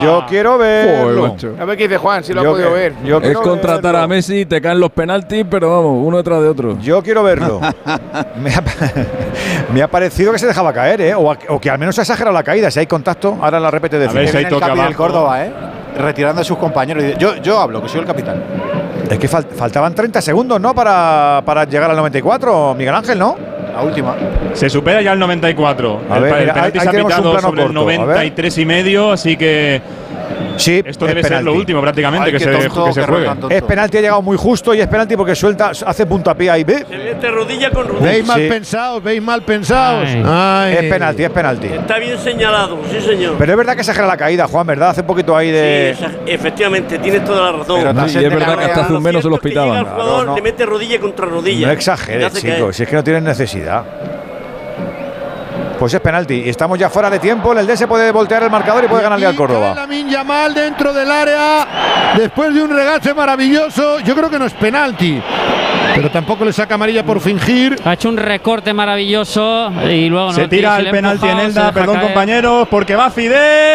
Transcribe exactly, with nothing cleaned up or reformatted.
Yo quiero verlo. A ver qué dice Juan, si lo ha Yo podido que- ver. yo Es quiero contratar verlo. a Messi, te caen los penaltis, pero vamos, uno detrás de otro. Yo quiero verlo. me, ha, me ha parecido que se dejaba caer, ¿eh? O, a- o que al menos ha exagerado la caída. Si hay contacto, ahora la repete de A ver si hay el toque capi del abajo. Córdoba, ¿eh? Retirando a sus compañeros. Yo, yo hablo, que soy el capitán. Es que fal- faltaban treinta segundos, ¿no? Para, para llegar al noventa y cuatro, Miguel Ángel, ¿no? La última. Se supera ya el noventa y cuatro. A el, ver, el mira, penalti ahí- se ha ahí tenemos un pitado plano sobre el corto, a ver. noventa y tres y medio, así que Sí, esto es debe ser penalti. lo último prácticamente Ay, que qué se, tonto, que se qué juegue. tan tonto. Es penalti, ha llegado muy justo y es penalti porque suelta, hace puntapié ahí. ¿Ve? Se mete rodilla con rodilla. Veis mal Sí. pensados, veis mal pensados. Ay. Ay. Es penalti, es penalti. Está bien señalado, sí señor. Pero es verdad que exagera la caída, Juan, ¿verdad? Hace un poquito ahí de. Sí, esa- efectivamente, tienes toda la razón. Pero No, y es verdad que hasta hace un menos se los Lo cierto es que llega pitaban. el jugador, Claro, no. le mete rodilla contra rodilla. No Le exageres, hace chicos, caer. si es que no tienen necesidad. Pues es penalti. Y estamos ya fuera de tiempo. El D S puede voltear el marcador y puede ganarle al Córdoba. Lamine Yamal dentro del área. Después de un regache maravilloso. Yo creo que no es penalti. Pero tampoco le saca amarilla por fingir. Ha hecho un recorte maravilloso y luego Se no, tira se el le ha penalti en empujado, se Elda, deja perdón caer. compañeros, porque va Fidel.